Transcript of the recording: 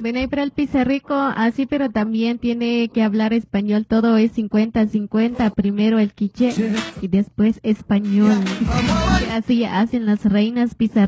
Bueno, y para el pizarrico, así, pero también tiene que hablar español. Todo es 50-50. Primero el quiché y después español. Así hacen las reinas pizarricas.